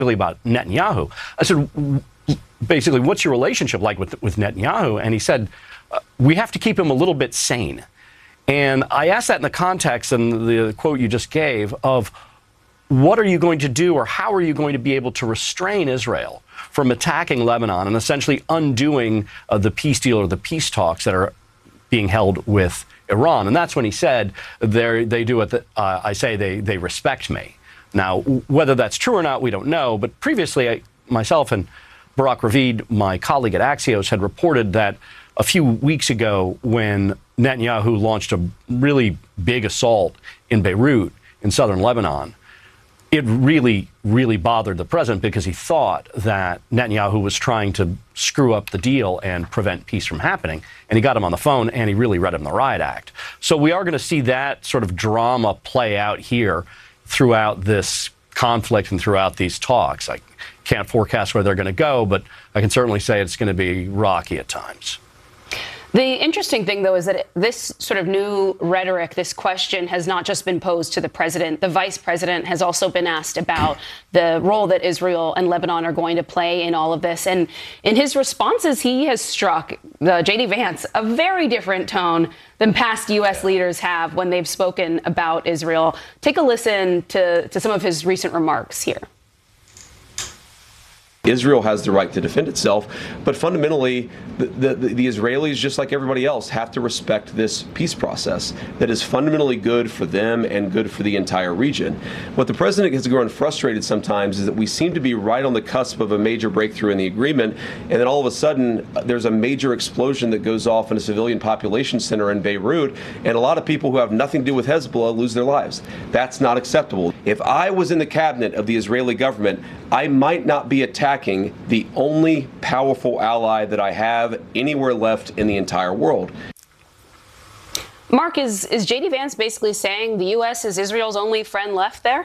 specifically about Netanyahu. I said, basically, what's your relationship like with Netanyahu? And he said, we have to keep him a little bit sane. And I asked that in the context, and the quote you just gave, of what are you going to do, or how are you going to be able to restrain Israel from attacking Lebanon and essentially undoing the peace deal or the peace talks that are being held with Iran? And that's when he said, they do what I say, they respect me. Now, whether that's true or not, we don't know. But previously, myself and Barak Ravid, my colleague at Axios, had reported that a few weeks ago, when Netanyahu launched a really big assault in Beirut, in southern Lebanon, it really, really bothered the president, because he thought that Netanyahu was trying to screw up the deal and prevent peace from happening. And he got him on the phone, and he really read him the riot act. So we are going to see that sort of drama play out here throughout this conflict and throughout these talks. I can't forecast where they're going to go, but I can certainly say it's going to be rocky at times. The interesting thing, though, is that this sort of new rhetoric, this question, has not just been posed to the president. The vice president has also been asked about the role that Israel and Lebanon are going to play in all of this. And in his responses, he has struck, J.D. Vance, a very different tone than past U.S. leaders have when they've spoken about Israel. Take a listen to some of his recent remarks here. Israel has the right to defend itself, but fundamentally, the Israelis, just like everybody else, have to respect this peace process that is fundamentally good for them and good for the entire region. What the president has grown frustrated sometimes is that we seem to be right on the cusp of a major breakthrough in the agreement, and then all of a sudden, there's a major explosion that goes off in a civilian population center in Beirut, and a lot of people who have nothing to do with Hezbollah lose their lives. That's not acceptable. If I was in the cabinet of the Israeli government, I might not be attacking the only powerful ally that I have anywhere left in the entire world. Mark, is J.D. Vance basically saying the U.S. is Israel's only friend left there?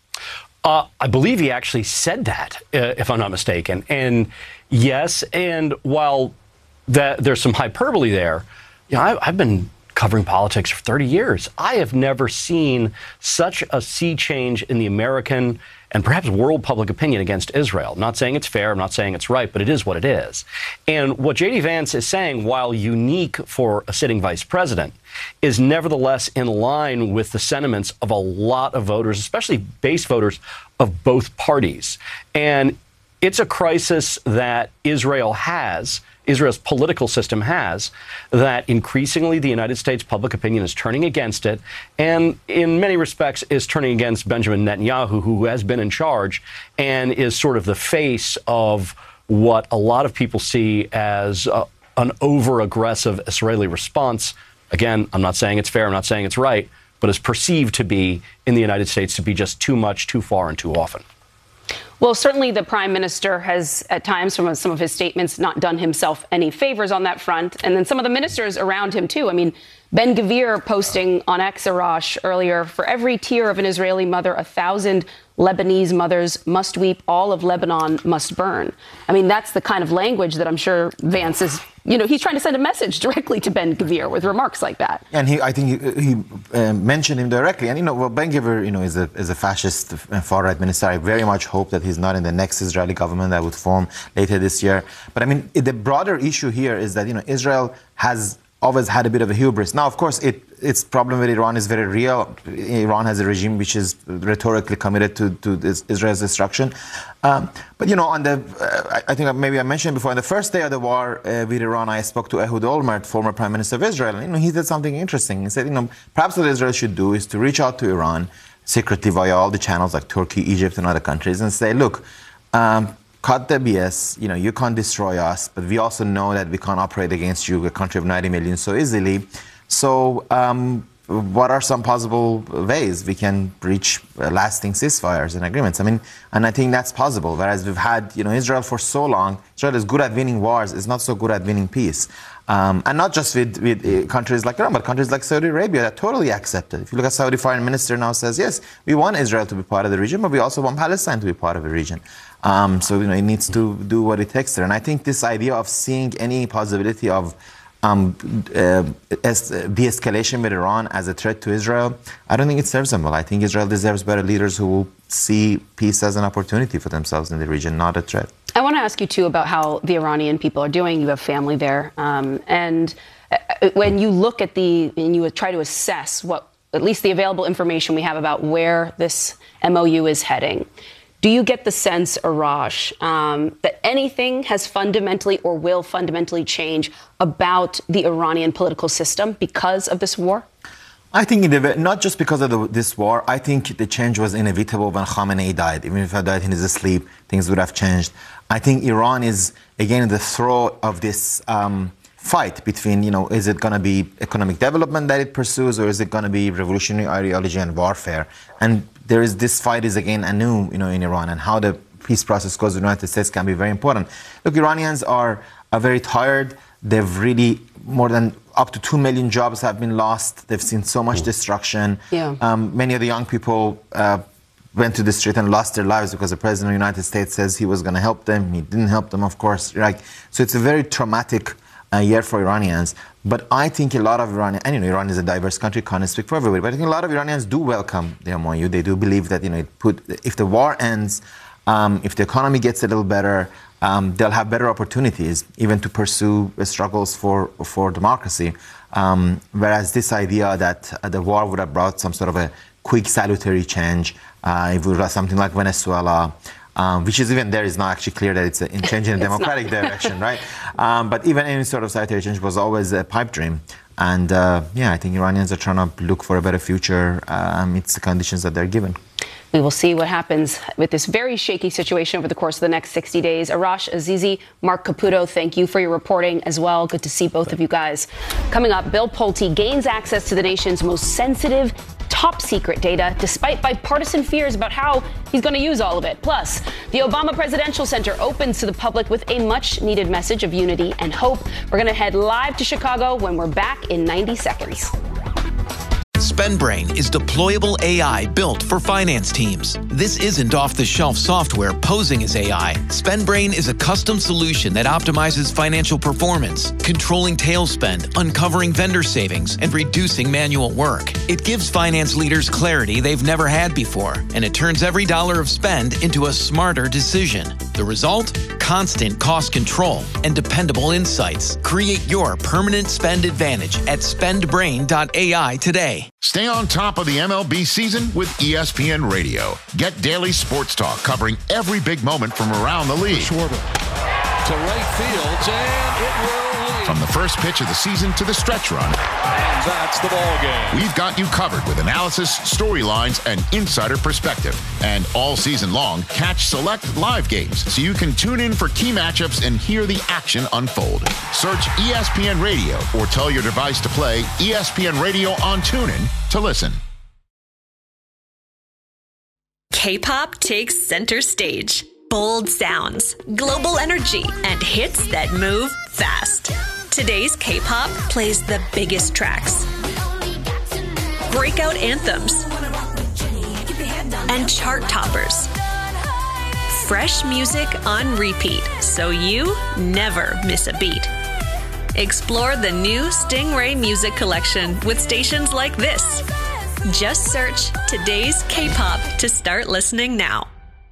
I believe he actually said that, if I'm not mistaken. And yes, and while there's some hyperbole there, you know, I've been covering politics for 30 years. I have never seen such a sea change in the American and perhaps world public opinion against Israel. I'm not saying it's fair, I'm not saying it's right, but it is what it is. And what J.D. Vance is saying, while unique for a sitting vice president, is nevertheless in line with the sentiments of a lot of voters, especially base voters of both parties. And it's a crisis that Israel's political system has, that increasingly the United States public opinion is turning against it, and in many respects is turning against Benjamin Netanyahu, who has been in charge and is sort of the face of what a lot of people see as an over-aggressive Israeli response. Again, I'm not saying it's fair, I'm not saying it's right, but is perceived to be in the United States to be just too much, too far, and too often. Well, certainly the prime minister has, at times, from some of his statements, not done himself any favors on that front. And then some of the ministers around him, too. I mean, Ben-Gvir posting on X earlier, for every tear of an Israeli mother, 1,000 Lebanese mothers must weep, all of Lebanon must burn. I mean, that's the kind of language that I'm sure Vance is, he's trying to send a message directly to Ben-Gvir with remarks like that. And I think he mentioned him directly. And, well, Ben-Gvir, is a fascist far-right minister. I very much hope that he's not in the next Israeli government that would form later this year. But, I mean, the broader issue here is that, Israel has always had a bit of a hubris. Now, of course, its problem with Iran is very real. Iran has a regime which is rhetorically committed to Israel's destruction. But, I think maybe I mentioned before, on the first day of the war with Iran, I spoke to Ehud Olmert, former Prime Minister of Israel. And, he said something interesting. He said, perhaps what Israel should do is to reach out to Iran secretly via all the channels like Turkey, Egypt, and other countries and say, look, cut the BS, you can't destroy us, but we also know that we can't operate against you, a country of 90 million, so easily. So what are some possible ways we can reach lasting ceasefires and agreements? I mean, and I think that's possible, whereas we've had, Israel for so long. Israel is good at winning wars, is not so good at winning peace. And not just with countries like Iran, but countries like Saudi Arabia that totally accept it. If you look at Saudi foreign minister now says, yes, we want Israel to be part of the region, but we also want Palestine to be part of the region. So, it needs to do what it takes there. And I think this idea of seeing any possibility of de-escalation with Iran as a threat to Israel, I don't think it serves them well. I think Israel deserves better leaders who will see peace as an opportunity for themselves in the region, not a threat. I want to ask you, too, about how the Iranian people are doing. You have family there. And when you look at and you try to assess at least the available information we have about where this MOU is heading, do you get the sense, Arash, that anything has fundamentally or will fundamentally change about the Iranian political system because of this war? I think not just because of this war. I think the change was inevitable when Khamenei died. Even if he died in his sleep, things would have changed. I think Iran is, again, in the throes of this fight between, is it going to be economic development that it pursues, or is it going to be revolutionary ideology and warfare? And this fight is again anew, in Iran, and how the peace process goes in the United States can be very important. Look, Iranians are very tired. They've really more than up to 2 million jobs have been lost. They've seen so much destruction. Yeah. Many of the young people went to the street and lost their lives because the President of the United States says he was going to help them. He didn't help them, of course. So it's a very traumatic year for Iranians. But I think a lot of Iranians, and Iran is a diverse country, can't speak for everybody, but I think a lot of Iranians do welcome the MOU. They do believe that, if the war ends, if the economy gets a little better, they'll have better opportunities even to pursue struggles for democracy. Whereas this idea that the war would have brought some sort of a quick salutary change, if it was something like Venezuela, which is even there is not actually clear that it's a change in a democratic direction, right? But even any sort of salutary change was always a pipe dream. And I think Iranians are trying to look for a better future amidst the conditions that they're given. We will see what happens with this very shaky situation over the course of the next 60 days. Arash Azizi, Mark Caputo, thank you for your reporting as well. Good to see both of you guys. Coming up, Bill Pulte gains access to the nation's most sensitive, top secret data, despite bipartisan fears about how he's going to use all of it. Plus, the Obama Presidential Center opens to the public with a much needed message of unity and hope. We're going to head live to Chicago when we're back in 90 seconds. SpendBrain is deployable AI built for finance teams. This isn't off-the-shelf software posing as AI. SpendBrain is a custom solution that optimizes financial performance, controlling tail spend, uncovering vendor savings, and reducing manual work. It gives finance leaders clarity they've never had before, and it turns every dollar of spend into a smarter decision. The result? Constant cost control and dependable insights. Create your permanent spend advantage at spendbrain.ai today. Stay on top of the MLB season with ESPN Radio. Get daily sports talk covering every big moment from around the league. Schwarber to right field, and it will lead. From the first pitch of the season to the stretch run. And that's the ball game. We've got you covered with analysis, storylines, and insider perspective. And all season long, catch select live games so you can tune in for key matchups and hear the action unfold. Search ESPN Radio or tell your device to play ESPN Radio on TuneIn to listen. K-pop takes center stage. Bold sounds, global energy, and hits that move fast. Today's K-pop plays the biggest tracks, breakout anthems, and chart toppers. Fresh music on repeat, so you never miss a beat. Explore the new Stingray Music Collection with stations like this. Just search Today's K-pop to start listening now.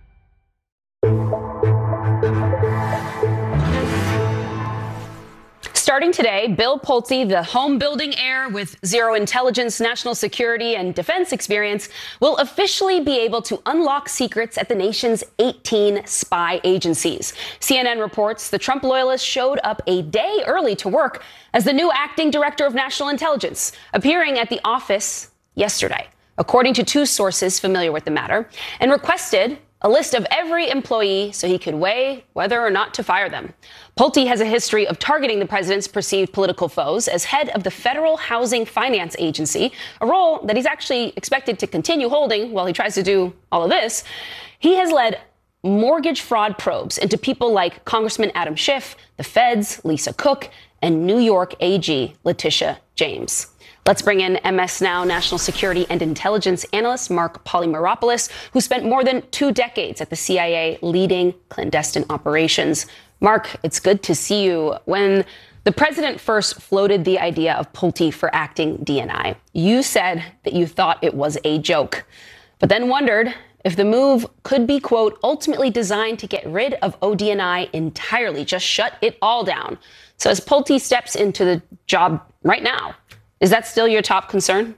Starting today, Bill Pulte, the home-building heir with zero intelligence, national security, and defense experience, will officially be able to unlock secrets at the nation's 18 spy agencies. CNN reports the Trump loyalist showed up a day early to work as the new acting director of national intelligence, appearing at the office yesterday, according to two sources familiar with the matter, and requested a list of every employee so he could weigh whether or not to fire them. Pulte has a history of targeting the president's perceived political foes as head of the Federal Housing Finance Agency, a role that he's actually expected to continue holding while he tries to do all of this. He has led mortgage fraud probes into people like Congressman Adam Schiff, the feds, Lisa Cook, and New York AG Letitia James. Let's bring in MS Now national security and intelligence analyst Mark Polymeropoulos, who spent more than 2 decades at the CIA leading clandestine operations. Mark, it's good to see you. When The president first floated the idea of Pulte for acting DNI. You said that you thought it was a joke, but then wondered if the move could be, quote, ultimately designed to get rid of ODNI entirely, just shut it all down. So as Pulte steps into the job right now, is that still your top concern?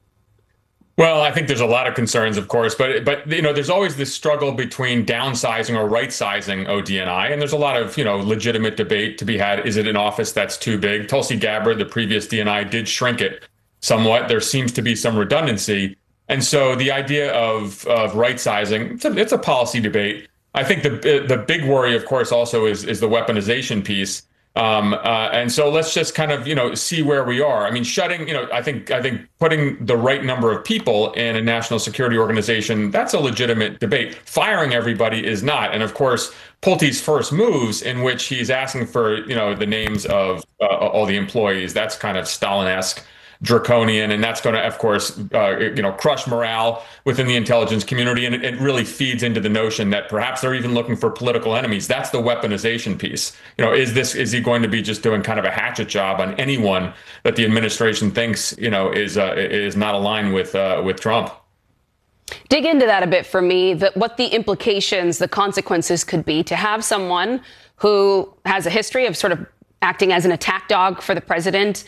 Well, I think there's a lot of concerns, of course, but there's always this struggle between downsizing or right-sizing ODNI, and there's a lot of legitimate debate to be had. Is it an office that's too big? Tulsi Gabbard, the previous DNI, did shrink it somewhat. There seems to be some redundancy, and so the idea of right-sizing, it's a policy debate. I think the big worry, of course, also is the weaponization piece. And so let's just kind of, see where we are. I mean, I think putting the right number of people in a national security organization, that's a legitimate debate. Firing everybody is not. And of course, Pulte's first moves in which he's asking for, the names of all the employees, that's kind of Stalin-esque, draconian, and that's going to, of course, crush morale within the intelligence community. And it really feeds into the notion that perhaps they're even looking for political enemies. That's the weaponization piece. Is he going to be just doing kind of a hatchet job on anyone that the administration thinks, is not aligned with Trump? Dig into that a bit for me, what the implications, the consequences could be to have someone who has a history of sort of acting as an attack dog for the president,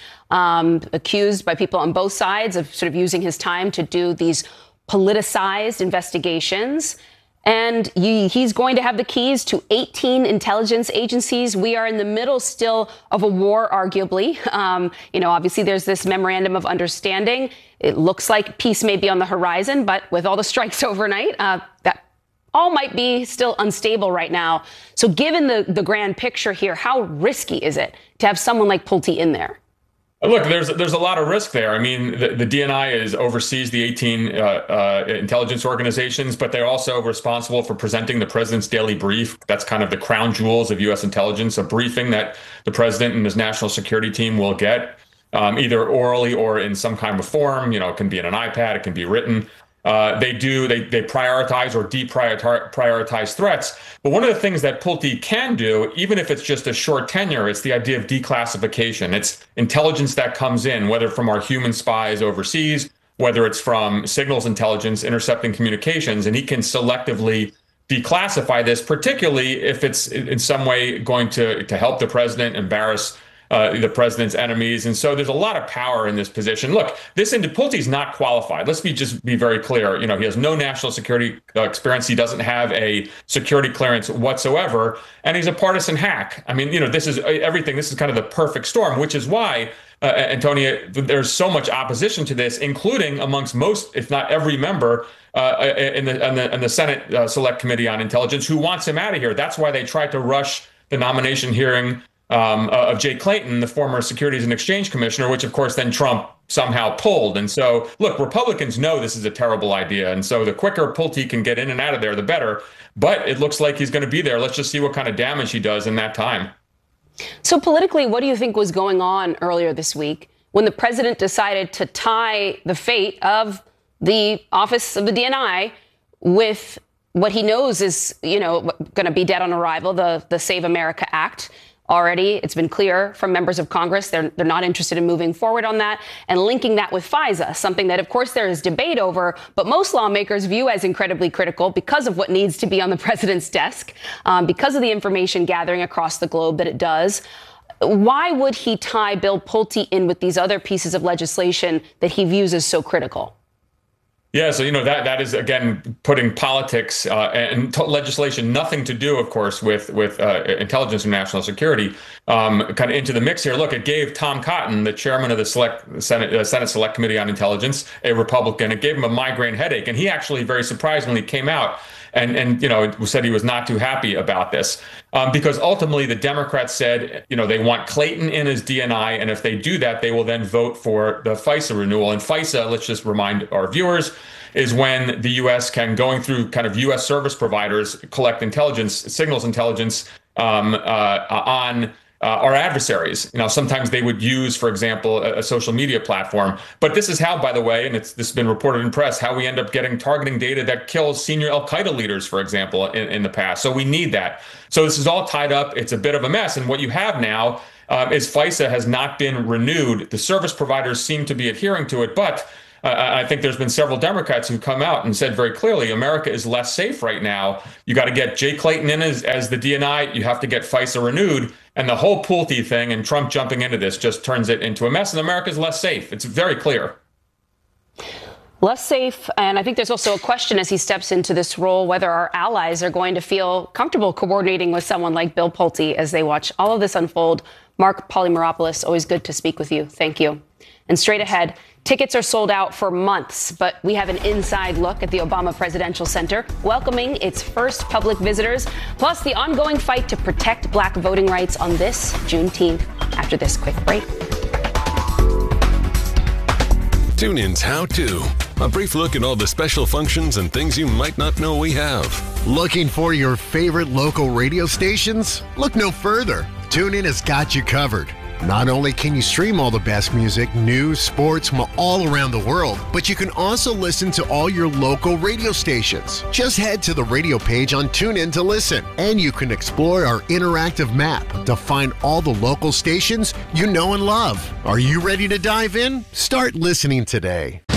accused by people on both sides of sort of using his time to do these politicized investigations. And he's going to have the keys to 18 intelligence agencies. We are in the middle still of a war, arguably. Obviously there's this memorandum of understanding. It looks like peace may be on the horizon, but with all the strikes overnight, that all might be still unstable right now. So given the grand picture here, how risky is it to have someone like Pulte in there? Look, there's a lot of risk there. I mean, the DNI oversees the 18 intelligence organizations, but they're also responsible for presenting the president's daily brief. That's kind of the crown jewels of U.S. intelligence, a briefing that the president and his national security team will get either orally or in some kind of form. It can be in an iPad, it can be written. They prioritize or deprioritize threats. But one of the things that Pulte can do, even if it's just a short tenure, it's the idea of declassification. It's intelligence that comes in, whether from our human spies overseas, whether it's from signals intelligence, intercepting communications, and he can selectively declassify this, particularly if it's in some way going to help the president, embarrass the president's enemies. And so there's a lot of power in this position. Look, Pulte's not qualified. Let's just be very clear. He has no national security experience. He doesn't have a security clearance whatsoever. And he's a partisan hack. I mean, this is everything. This is kind of the perfect storm, which is why, Antonia, there's so much opposition to this, including amongst most, if not every member in the Senate Select Committee on Intelligence who wants him out of here. That's why they tried to rush the nomination hearing of Jay Clayton, the former Securities and Exchange Commissioner, which, of course, then Trump somehow pulled. And so, look, Republicans know this is a terrible idea. And so the quicker Pulte can get in and out of there, the better. But it looks like he's going to be there. Let's just see what kind of damage he does in that time. So politically, what do you think was going on earlier this week when the president decided to tie the fate of the office of the DNI with what he knows is, going to be dead on arrival, the Save America Act? Already, it's been clear from members of Congress they're not interested in moving forward on that, and linking that with FISA, something that, of course, there is debate over, but most lawmakers view as incredibly critical because of what needs to be on the president's desk, because of the information gathering across the globe that it does. Why would he tie Bill Pulte in with these other pieces of legislation that he views as so critical? Yeah, so, that is, again, putting politics and legislation, nothing to do, of course, with intelligence and national security, kind of into the mix here. Look, it gave Tom Cotton, the chairman of the Senate Select Committee on Intelligence, a Republican, it gave him a migraine headache. And he actually, very surprisingly, came out and said he was not too happy about this because ultimately the Democrats said, they want Clayton in as DNI. And if they do that, they will then vote for the FISA renewal. And FISA, let's just remind our viewers, is when the U.S. can, going through kind of U.S. service providers, collect intelligence, signals intelligence on our adversaries. Sometimes they would use, for example, a social media platform. But this is how, by the way, and this has been reported in press, how we end up getting targeting data that kills senior al-Qaeda leaders, for example, in the past. So we need that. So this is all tied up. It's a bit of a mess. And what you have now is FISA has not been renewed. The service providers seem to be adhering to it, but I think there's been several Democrats who come out and said very clearly, America is less safe right now. You got to get Jay Clayton in as the DNI. You have to get FISA renewed. And the whole Pulte thing and Trump jumping into this just turns it into a mess. And America's less safe. It's very clear. Less safe. And I think there's also a question as he steps into this role, whether our allies are going to feel comfortable coordinating with someone like Bill Pulte as they watch all of this unfold. Mark Polymeropoulos, always good to speak with you. Thank you. And straight ahead, tickets are sold out for months, but we have an inside look at the Obama Presidential Center, welcoming its first public visitors, plus the ongoing fight to protect black voting rights on this Juneteenth. After this quick break. TuneIn's How To. A brief look at all the special functions and things you might not know we have. Looking for your favorite local radio stations? Look no further. TuneIn has got you covered. Not only can you stream all the best music, news, sports from all around the world, but you can also listen to all your local radio stations. Just head to the radio page on TuneIn to listen, and you can explore our interactive map to find all the local stations you know and love. Are you ready to dive in? Start listening today.